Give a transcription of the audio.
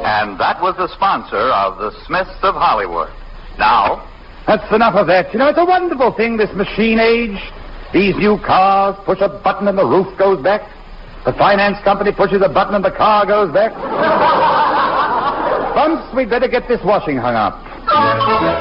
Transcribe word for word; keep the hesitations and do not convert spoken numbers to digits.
And that was the sponsor of the Smiths of Hollywood. Now... That's enough of that. You know, it's a wonderful thing, this machine age. These new cars, push a button and the roof goes back. The finance company pushes a button and the car goes back. Bunce, we'd better get this washing hung up.